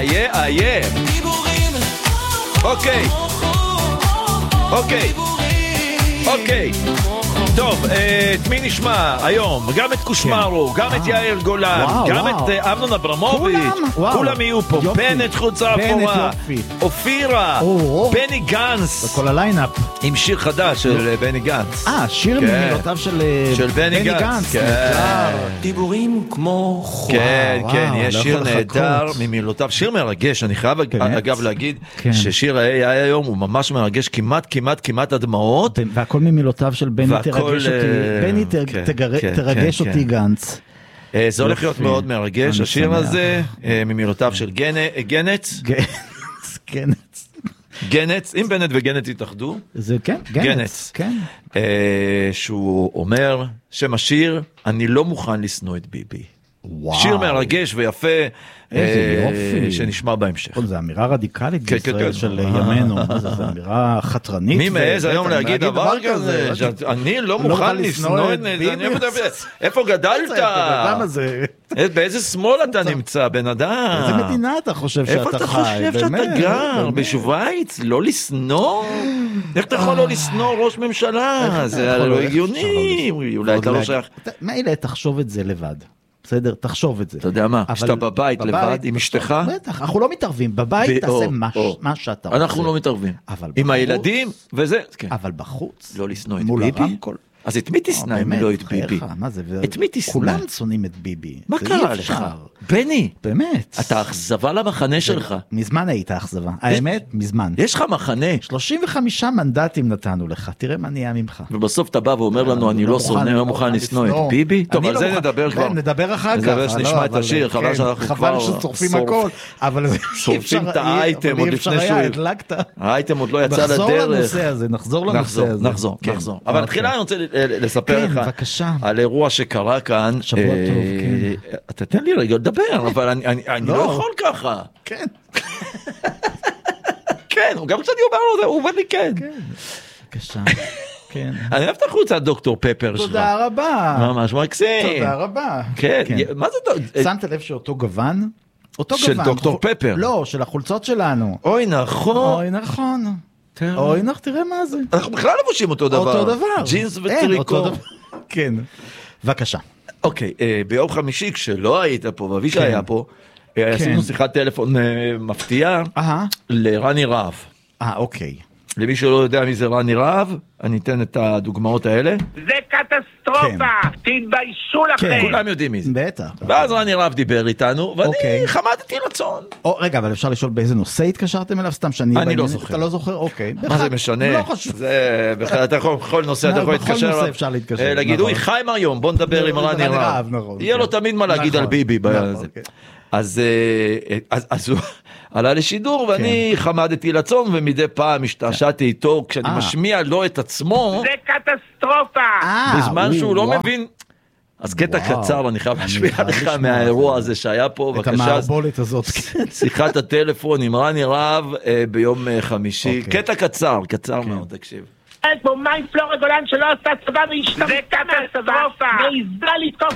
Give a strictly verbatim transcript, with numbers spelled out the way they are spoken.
איה, איה. אוקיי. אוקיי. אוקיי. טוב, את מי נשמע היום? גם את קושמרו, גם את יאיר גולן, גם את אמנון אברמוביץ', כולם יהיו פה. בנט חוצה אפורה, אופירה, בני גנץ, וכל הליינאפ עם שיר חדש של בני גנץ. אה, שיר ממילותיו של בני גנץ. דיבורים כמו חובה. כן, כן, יש שיר נהדר ממילותיו, שיר מרגש. אני חייב אגב להגיד ששיר היה היום הוא ממש מרגש, כמעט כמעט כמעט הדמעות, והכל ממילותיו של בני תרגש אותי, בני תרגש אותי גנץ. זה הולך להיות מאוד מרגש השיר הזה, ממילותיו של גנץ. גנץ. גנץ, אם בנט וגנץ יתאחדו, זה כן, גנץ, כן. שהוא אומר שם השיר, אני לא מוכן לשנוא את ביבי. שיר מרגש ויפה, שנשמע בהמשך. זו אמירה רדיקלית בישראל של ימינו, זו אמירה חטרנית. מי מעז היום להגיד דבר כזה, אני לא מוכן לשנוא את ביבי. איפה גדלת? באיזה שמאל אתה נמצא, בן אדם? איזה מדינה אתה חושב שאתה חי? איפה אתה חושב שאתה גר? בשוויץ? לא לשנוא? איך אתה יכול לא לשנוא ראש ממשלה? זה לא הגיוני. אולי אתה לא שייך. מילא תחשוב את זה לבד. בסדר, תחשוב את זה. אתה יודע מה, שאתה בבית לבד עם אשתך? בטח, אנחנו לא מתערבים, בבית תעשה מה שאתה רוצה. אנחנו לא מתערבים. עם הילדים וזה. אבל בחוץ. לא לשנוא את ביבי? אז את מי תשנא אם לא את ביבי? את מי תשנא? כולם שונאים את ביבי. מה קרה לך? בני, באמת. אתה אכזבה למחנה שלך. מזמן היית אכזבה. האמת, מזמן. יש לך מחנה. שלושים וחמישה מנדטים נתנו לך. תראה מה נהיה ממך. ובסוף אתה בא ואומר לנו, אני לא שונא, לא מוכן לשנוא את ביבי. טוב, על זה נדבר כבר. נדבר אחר כך. נדבר שנשמע את השיר. חבל שאנחנו כבר שצורפים הכל. שורפים את האייטם עוד לפני שהוא... האייטם עוד לא יצא לדרך. נחזור לנושא הזה, נחזור לנושא הזה. נחזור, נחזור. אבל תחילה אני רוצה לספר לך על אירוע שקרה כאן. שבוע טוב, כן. אתה תן לי רגע לדבר, אבל אני לא יכול ככה. כן. כן, גם כשאני אומר לו זה, הוא אומר לי כן. בבקשה. כן. אני אוהב את החוצה דוקטור פפר שלך. תודה רבה. ממש מקסים. תודה רבה. כן. מה זה? שמת לב שאותו גוון? אותו של גוון. דוקטור פפר. לא, של החולצות שלנו. אוי נכון. אוי נכון. אוי נח, תראה מה זה. אנחנו בכלל לבושים אותו דבר. אותו דבר. ג'ינס וטריקו. כן. בבקשה. אוקיי, ביום חמישי כשלא היית פה, ואבישי היה פה, עשינו שיחת טלפון מפתיעה לרני רהב. אה, אוקיי. למי שלא יודע מי זה רני רהב, אני אתן את הדוגמאות האלה. זה קטסטרופה, תתביישו לכם. כולם יודעים מי זה. בטח. ואז רני רהב דיבר איתנו, ואני חמדתי רצון. רגע, אבל אפשר לשאול באיזה נושא התקשרתם אליו סתם שאני... אני לא זוכר. אתה לא זוכר? אוקיי. מה זה משנה? לא חשוב. זה בכלל, אתה יכול, בכל נושא אתה יכול להתקשר. בכל נושא אפשר להתקשר. להגיד, אוי, חיים היום, בוא נדבר עם רני רהב. יהיה לו תמיד מה להגיד על ביבי. אז הוא עלה לשידור ואני חמדתי לצון ומדי פעם השתעשעתי איתו כשאני משמיע לו את עצמו. זה קטסטרופה. בזמן שהוא לא מבין. אז קטע קצר אני חייב להשמיע לך מהאירוע הזה שהיה פה. את המערבולת הזאת. שיחת הטלפון עם רני רהב ביום חמישי. קטע קצר, קצר מאוד, תקשיב. פה מים פלורה גולן שלא עשתה צבא והשתמש. זה קטסטרופה. מעיזה לתקוף